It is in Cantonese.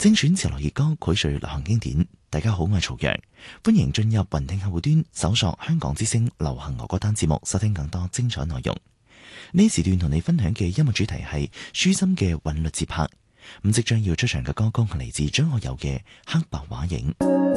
精選潮流熱歌，膾萃流行經典。大家好，我係曹陽，歡迎進入雲聽客戶端，搜索香港之聲流行樂歌單節目，收聽更多精彩內容。呢時段同你分享嘅音樂主題係舒心嘅韻律節拍。咁即將要出場嘅歌曲係嚟自張學友嘅《黑白畫影》。